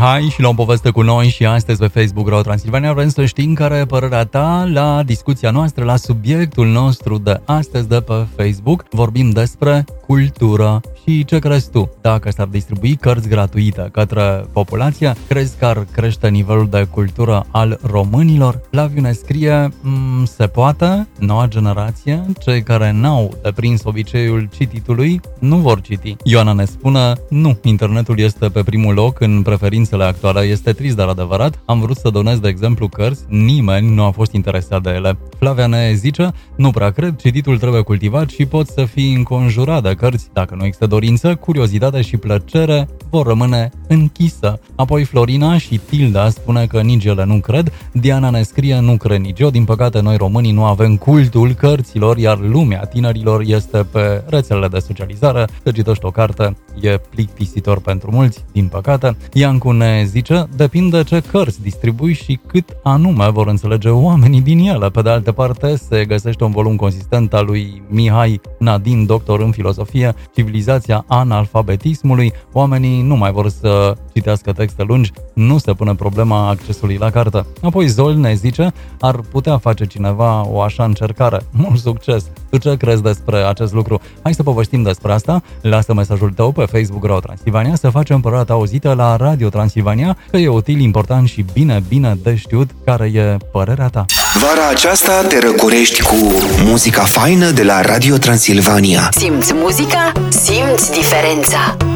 Mihai și la o poveste cu noi și astăzi pe Facebook Radio Transilvania vrem să știm care e părerea ta la discuția noastră, la subiectul nostru de astăzi de pe Facebook. Vorbim despre cultură și ce crezi tu? Dacă s-ar distribui cărți gratuite către populație, crezi că ar crește nivelul de cultură al românilor? Flaviu ne scrie, se poate, noua generație, cei care n-au deprins obiceiul cititului, nu vor citi. Ioana ne spune, nu, internetul este pe primul loc în preferințele actuale, este trist, dar adevărat. Am vrut să donez, de exemplu, cărți, nimeni nu a fost interesat de ele. Flavia ne zice, nu prea cred, cititul trebuie cultivat și poți să fii înconjurat de cărți. Dacă nu există dorință, curiozitate și plăcere vor rămâne închisă. Apoi Florina și Tilda spune că nici ele nu cred. Diana ne scrie, nu cred nici eu. Din păcate, noi românii nu avem cultul cărților, iar lumea tinerilor este pe rețelele de socializare. Să citești o carte e plictisitor pentru mulți, din păcate. Iancu ne zice, depinde ce cărți distribui și cât anume vor înțelege oamenii din ele. Pe de altă parte, se găsește un volum consistent al lui Mihai Nadin, doctor în filozofie, Civilizația analfabetismului. Oamenii nu mai vor să citească texte lungi, nu se pune problema accesului la carte. Apoi Zol ne zice, ar putea face cineva o așa încercare. Mult succes! Tu ce crezi despre acest lucru? Hai să povestim despre asta. Lasă mesajul tău pe Facebook Radio Transilvania, să facem părerea ta auzită la Radio Transilvania, că e util, important și bine de știut care e părerea ta. Vara aceasta te răcorești cu muzica faină de la Radio Transilvania. Simți muzica, simți diferența.